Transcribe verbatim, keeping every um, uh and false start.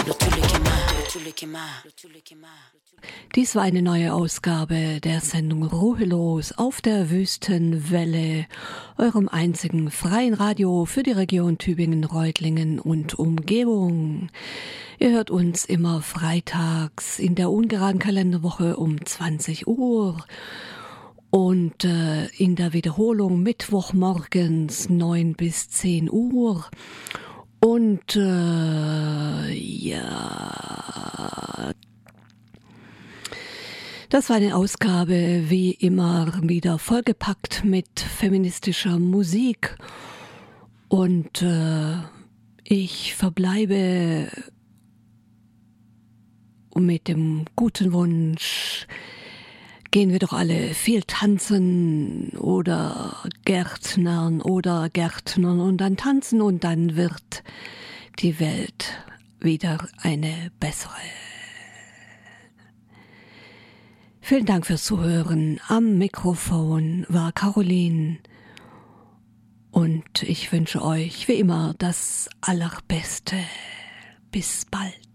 Dies war eine neue Ausgabe der Sendung Ruhelos auf der Wüstenwelle, eurem einzigen freien Radio für die Region Tübingen, Reutlingen und Umgebung. Ihr hört uns immer freitags in der ungeraden Kalenderwoche um zwanzig Uhr und äh, in der Wiederholung Mittwochmorgens neun bis zehn Uhr. Und äh, ja, das war eine Ausgabe wie immer wieder vollgepackt mit feministischer Musik. Und äh, ich verbleibe mit dem guten Wunsch, gehen wir doch alle viel tanzen oder Gärtnern oder Gärtnern und dann tanzen und dann wird die Welt wieder eine bessere. Vielen Dank fürs Zuhören. Am Mikrofon war Caroline und ich wünsche euch wie immer das Allerbeste. Bis bald.